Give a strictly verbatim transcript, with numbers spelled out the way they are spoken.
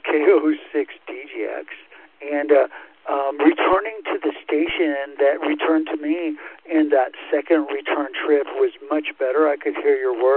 K O six D J X, and uh, um, returning to the station that returned to me in that second return trip was much better. I could hear your words.